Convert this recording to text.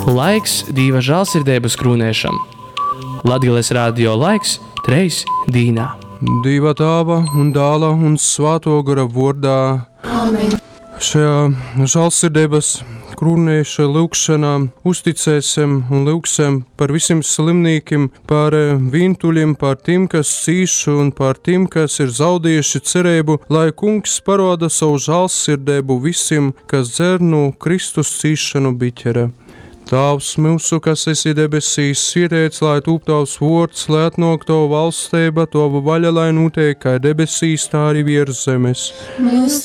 Laiks Dieva žēlsirdības krūnēšam. Latgales radio laiks 3 dīnā. Dieva Tēva un Dēla un Svēto gara vārdā. Amen. Šajā žēlsirdības krūnēša lūkšanā uzticēsim un lūksim par visiem slimniekiem, par vientuļiem, par tiem, kas cīš un par tiem, kas ir zaudējuši cerību, lai Kungs parāda savu žēlsirdību visiem, kas dzer no Kristus cīšanu biķera. Tēvs mūsu, kas esi debesīs, svētīts, lai top tavs vārds, lai atnāk tava valstība, tava vaļa, lai notiek kā debesīs, tā arī virs zemes. Mūsu